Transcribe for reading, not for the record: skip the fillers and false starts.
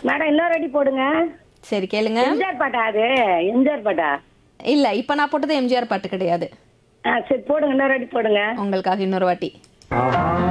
Madam இன்னொரு அடி போடுங்க. சரி கேளுங்க. எம்ஜிஆர் பாட்டா அது? எம்ஜிஆர் பாட்டா? இல்ல இப்ப நான் போட்டது எம்ஜிஆர் பாட்டு கிடையாது. சரி போடுங்க, இன்னொரு அடி போடுங்க. உங்களுக்காக இன்னொரு வாட்டி. ஆஹா